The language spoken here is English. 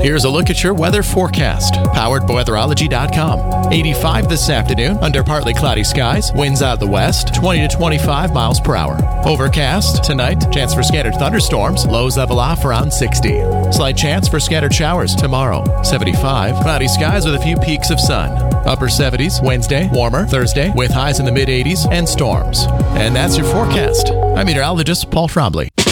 Here's a look at your weather forecast, powered by weatherology.com. 85 this afternoon under partly cloudy skies, winds out of the west, 20 to 25 miles per hour. Overcast tonight, chance for scattered thunderstorms, lows level off around 60. Slight chance for scattered showers tomorrow, 75. Cloudy skies with a few peaks of sun. Upper 70s Wednesday, warmer Thursday with highs in the mid 80s and storms. And that's your forecast. I'm meteorologist Paul Trombley.